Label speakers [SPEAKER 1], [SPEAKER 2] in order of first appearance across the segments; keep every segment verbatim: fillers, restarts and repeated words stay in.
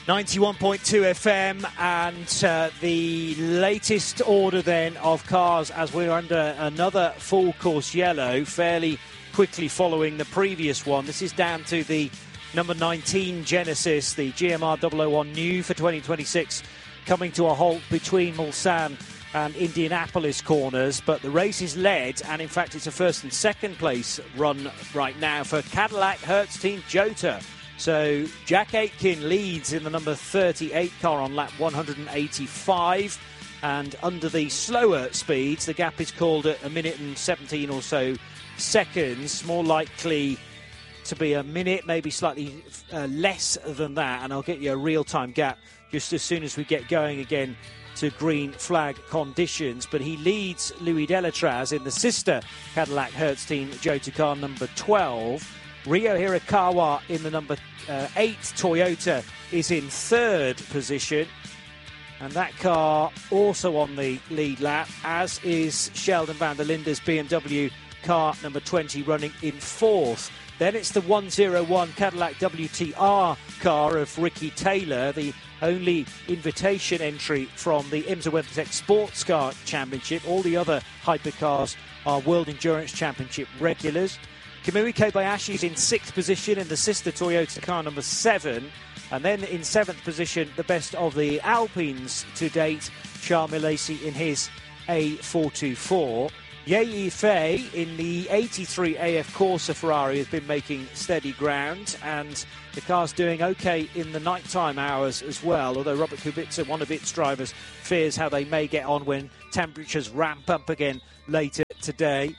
[SPEAKER 1] ninety-one point two F M, and uh, the latest order then of cars as we're under another full course yellow, fairly quickly following the previous one. This is down to the number nineteen Genesis, the G M R double oh one new for twenty twenty-six, coming to a halt between Mulsanne and Indianapolis corners, but the race is led, and in fact it's a first and second place run right now for Cadillac Hertz Team Jota. So Jack Aitken leads in the number thirty-eight car on lap one hundred eighty-five, and under the slower speeds the gap is called at a minute and seventeen or so seconds, more likely to be a minute, maybe slightly uh, less than that, and I'll get you a real-time gap just as soon as we get going again to green flag conditions. But he leads Louis Delatraz in the sister Cadillac Hertz Team Jota car number twelve. Ryo Hirakawa in the number uh, eight Toyota is in third position, and that car also on the lead lap, as is Sheldon van der Linde's B M W car number twenty running in fourth. Then it's the one oh one Cadillac W T R car of Ricky Taylor, the only invitation entry from the IMSA WeatherTech Sports Car Championship. All the other hypercars are World Endurance Championship regulars. Kamui Kobayashi is in sixth position in the sister Toyota car number seven. And then in seventh position, the best of the Alpines to date, Charles Milesi in his A four twenty-four. Ye Fei in the eighty-three A F Corsa Ferrari has been making steady ground, and the car's doing okay in the nighttime hours as well, although Robert Kubica, one of its drivers, fears how they may get on when temperatures ramp up again later today.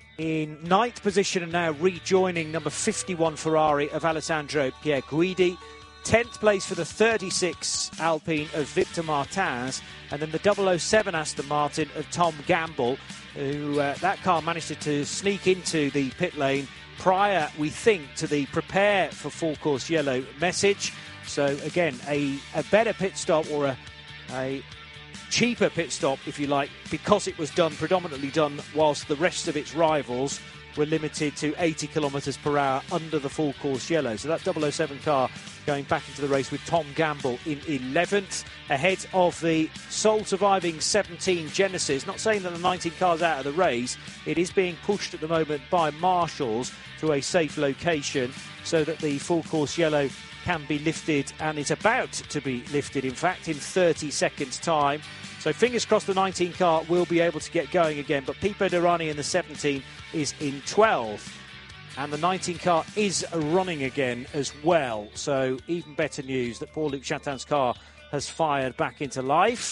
[SPEAKER 1] In ninth position and now rejoining number fifty-one Ferrari of Alessandro Pierguidi. tenth place for the thirty-six Alpine of Victor Martins, and then the double oh seven Aston Martin of Tom Gamble, who uh, that car managed to, to sneak into the pit lane prior, we think, to the prepare for full course yellow message. So again, a, a better pit stop, or a, a cheaper pit stop, if you like, because it was done predominantly done whilst the rest of its rivals were limited to eighty kilometres per hour under the full course yellow. So that double oh seven car going back into the race with Tom Gamble in eleventh, ahead of the sole surviving seventeen Genesis. Not saying that the nineteen car's out of the race, it is being pushed at the moment by marshals to a safe location so that the full course yellow can be lifted, and it's about to be lifted, in fact, in thirty seconds time. So fingers crossed the nineteen car will be able to get going again, but Pipo Derani in the seventeen is in twelfth. And the nineteen car is running again as well. So even better news that Paul-Luc Chatin's car has fired back into life.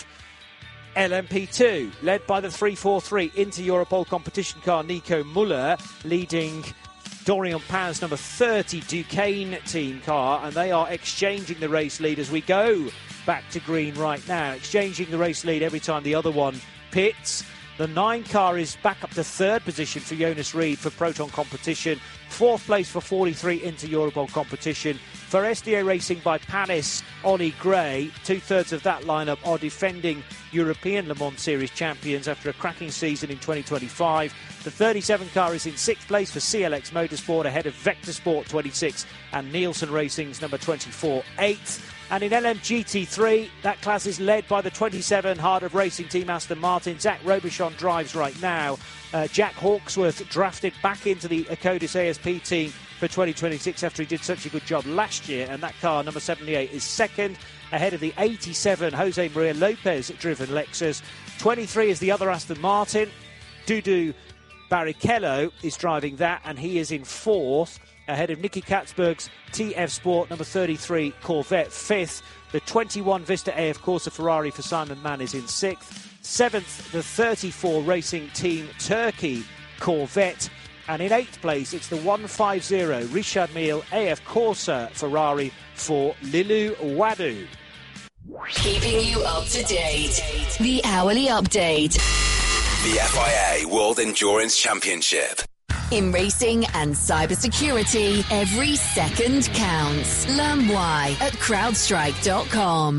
[SPEAKER 1] L M P two, led by the three forty-three Inter Europol competition car Nico Muller, leading Dorian Pain's number thirty Duqueine team car, and they are exchanging the race lead as we go back to green right now, exchanging the race lead every time the other one pits. The nine car is back up to third position for Jonas Reed for Proton competition. Fourth place for forty-three Inter Europol competition. For S D A Racing by Panis, Ollie Gray. Two-thirds of that lineup are defending European Le Mans Series champions after a cracking season in twenty twenty-five. The thirty-seven car is in sixth place for C L X Motorsport, ahead of Vector Sport twenty-six and Nielsen Racing's number twenty-four, eighth. And in L M G T three, that class is led by the twenty-seven Heart of Racing team Aston Martin. Zach Robichon drives right now. Uh, Jack Hawksworth drafted back into the Acodis A S P team for twenty twenty-six after he did such a good job last year, and that car, number seventy-eight, is second, ahead of the eighty-seven Jose Maria Lopez driven Lexus. twenty-three is the other Aston Martin. Dudu Barrichello is driving that, and he is in fourth, ahead of Nicky Katzberg's T F Sport number thirty-three Corvette. Fifth, the twenty-one Vista A F Corsa Ferrari for Simon Mann is in sixth. Seventh, the thirty-four Racing Team Turkey Corvette. And in eighth place, it's the one fifty Richard Mille A F Corsa Ferrari for Lilu Wadu.
[SPEAKER 2] Keeping you up to date. The Hourly Update.
[SPEAKER 3] The F I A World Endurance Championship.
[SPEAKER 2] In racing and cybersecurity, every second counts. Learn why at crowdstrike dot com.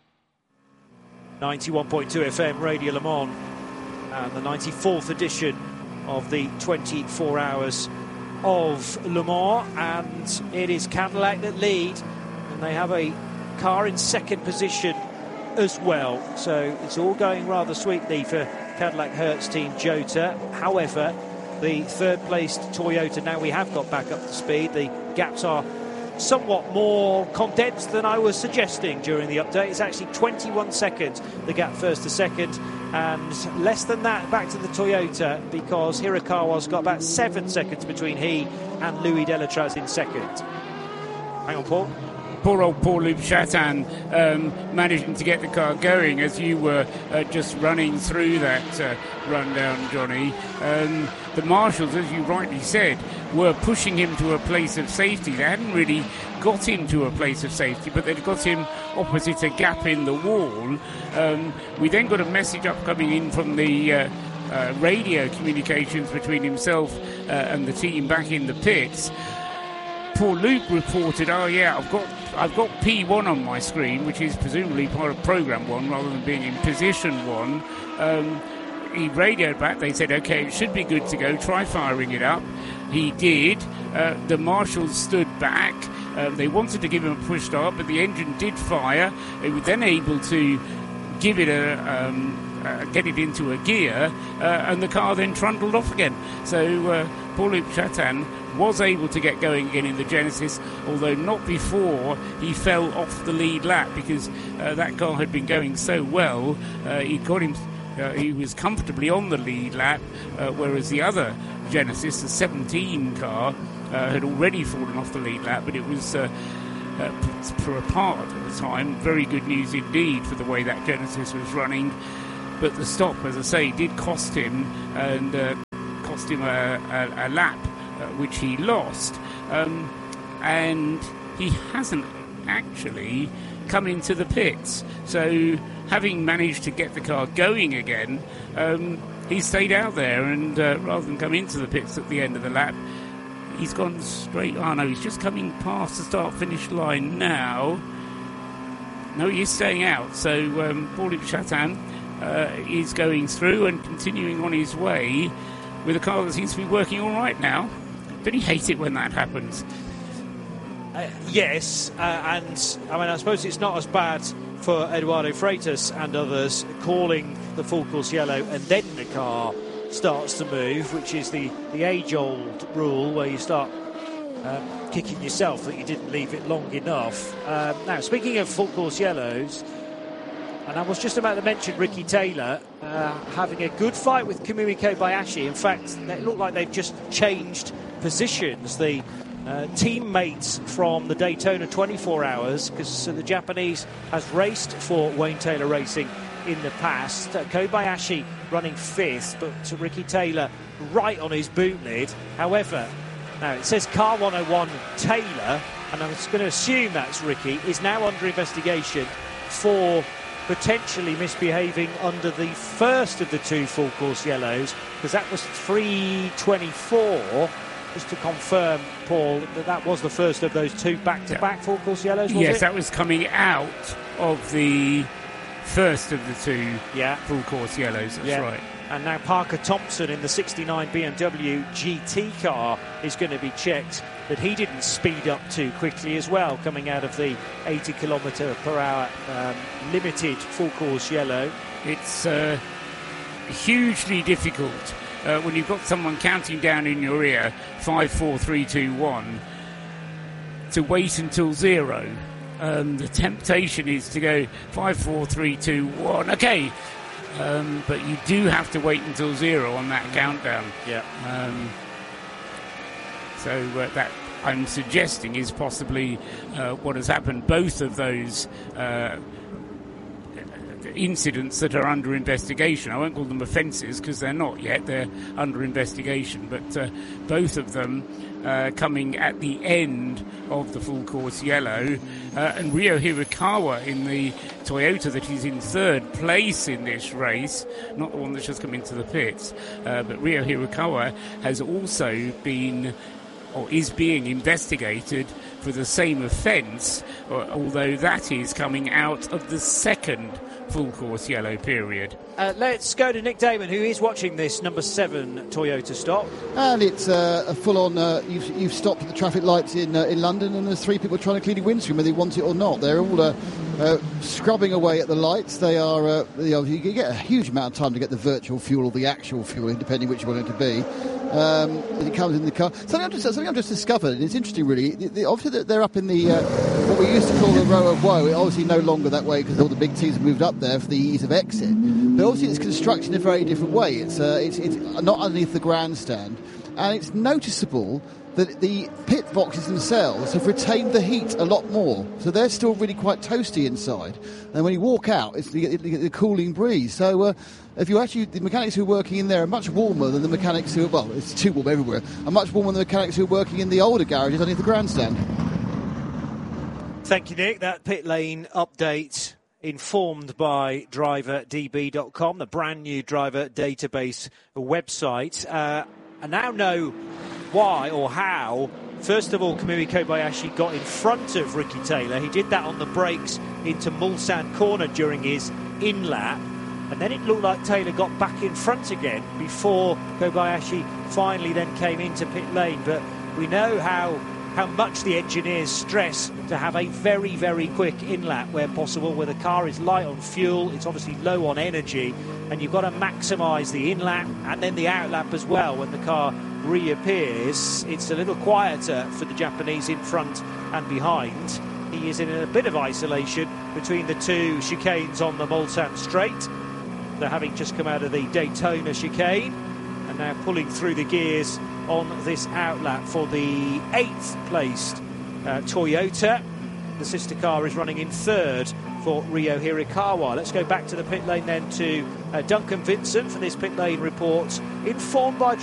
[SPEAKER 1] ninety-one point two F M Radio Le Mans, and the ninety-fourth edition of the twenty-four hours of Le Mans, and it is Cadillac that lead, and they have a car in second position as well. So it's all going rather sweetly for Cadillac Hertz team Jota. However, the third-placed Toyota, now we have got back up to speed. The gaps are somewhat more condensed than I was suggesting during the update. It's actually twenty-one seconds, the gap first to second, and less than that back to the Toyota, because Hirakawa's got about seven seconds between he and Louis Delatraz in second. Hang on, Paul.
[SPEAKER 4] Poor old Paul-Loup Chatin um, managing to get the car going as you were uh, just running through that uh, rundown, Johnny. Um, the marshals, as you rightly said, were pushing him to a place of safety. They hadn't really got him to a place of safety, but they'd got him opposite a gap in the wall. Um, we then got a message up coming in from the uh, uh, radio communications between himself uh, and the team back in the pits. Paul Loup reported, oh yeah, I've got I've got P one on my screen, which is presumably part of program one rather than being in position one. Um, he radioed back, they said, okay, it should be good to go, try firing it up. He did. Uh, the marshals stood back. Uh, they wanted to give him a push start, but the engine did fire. They were then able to give it a... Um, Uh, get it into a gear, uh, and the car then trundled off again. So uh, Paul-Loup Chatin was able to get going again in the Genesis, although not before he fell off the lead lap, because uh, that car had been going so well. Uh, he got him. Uh, he was comfortably on the lead lap, uh, whereas the other Genesis, the seventeen car, uh, had already fallen off the lead lap, but it was. Uh, Uh, for a part at the time, very good news indeed for the way that Genesis was running. But the stop, as I say, did cost him and uh, cost him a, a, a lap, uh, which he lost. Um, and he hasn't actually come into the pits. So, having managed to get the car going again, um, he stayed out there, and uh, rather than come into the pits at the end of the lap, he's gone straight. Oh no, he's just coming past the start-finish line now. No, he's staying out. So um, Paul-Loup Chatin uh, is going through and continuing on his way with a car that seems to be working all right now. Don't you hate it when that happens?
[SPEAKER 1] Uh, yes, uh, and I mean, I suppose it's not as bad for Eduardo Freitas and others calling the full course yellow and then the car starts to move, which is the, the age-old rule where you start um, kicking yourself that you didn't leave it long enough. Um, now, speaking of full course yellows, and I was just about to mention Ricky Taylor uh, having a good fight with Kamui Kobayashi. In fact, it looked like they've just changed positions. The uh, teammates from the Daytona twenty-four hours, because uh, the Japanese has raced for Wayne Taylor Racing in the past. Uh, Kobayashi running fifth, but to Ricky Taylor right on his boot lid. However, now it says car one oh one Taylor, and I'm just going to assume that's Ricky, is now under investigation for potentially misbehaving under the first of the two full course yellows, because that was three twenty-four. Just to confirm, Paul, that that was the first of those two back-to-back full course yellows, was
[SPEAKER 4] yes,
[SPEAKER 1] it?
[SPEAKER 4] that was coming out of the first of the two
[SPEAKER 1] yeah.
[SPEAKER 4] full course yellows, that's
[SPEAKER 1] yeah.
[SPEAKER 4] right.
[SPEAKER 1] And now Parker Thompson in the sixty-nine B M W G T car is going to be checked that he didn't speed up too quickly as well, coming out of the eighty kilometre per hour um, limited full course yellow.
[SPEAKER 4] It's uh, hugely difficult uh, when you've got someone counting down in your ear five, four, three, two, one to wait until zero. Um, the temptation is to go five, four, three, two, one. Okay, um, but you do have to wait until zero on that countdown.
[SPEAKER 1] Yeah.
[SPEAKER 4] Um, so uh, that I'm suggesting is possibly uh, what has happened. Both of those uh, incidents that are under investigation. I won't call them offences because they're not yet. They're under investigation. But uh, both of them uh, coming at the end of the full course yellow. Uh, and Ryo Hirakawa in the Toyota that is in third place in this race, not the one that's just come into the pits, uh, but Ryo Hirakawa has also been or is being investigated for the same offence, although that is coming out of the second full course yellow period.
[SPEAKER 1] Uh, let's go to Nick Damon, who is watching this number seven Toyota stop.
[SPEAKER 5] And it's uh, a full-on, uh, you've, you've stopped at the traffic lights in uh, in London, and there's three people trying to clean your windscreen, whether they want it or not. They're all uh, uh, scrubbing away at the lights. They are, uh, you know, you get a huge amount of time to get the virtual fuel or the actual fuel in, depending which you want it to be. Um, it comes in the car. Something I've just, something I've just discovered, and it's interesting really, the, the, obviously they're up in the, uh, what we used to call the row of woe. It obviously no longer that way because all the big teams have moved up there for the ease of exit. But obviously it's constructed in a very different way. It's, uh, it's, it's not underneath the grandstand, and it's noticeable that the pit boxes themselves have retained the heat a lot more. So they're still really quite toasty inside. And when you walk out, it's, you, get, you get the cooling breeze. So uh, if you actually, the mechanics who are working in there are much warmer than the mechanics who are, well, it's too warm everywhere, are much warmer than the mechanics who are working in the older garages underneath the grandstand.
[SPEAKER 1] Thank you, Nick. That pit lane update informed by driver D B dot com, the brand new driver database website. Uh, I now know why or how, first of all, Kamui Kobayashi got in front of Ricky Taylor. He did that on the brakes into Mulsanne Corner during his in-lap. And then it looked like Taylor got back in front again before Kobayashi finally then came into pit lane. But we know how how much the engineers stress to have a very, very quick in-lap where possible, where the car is light on fuel, it's obviously low on energy, and you've got to maximise the in-lap and then the out-lap as well when the car reappears. It's a little quieter for the Japanese in front and behind. He is in a bit of isolation between the two chicanes on the Mulsanne straight. They're having just come out of the Daytona chicane and now pulling through the gears on this outlap for the eighth placed uh, Toyota. The sister car is running in third for Ryo Hirakawa. Let's go back to the pit lane then to uh, Duncan Vincent for this pit lane report, informed by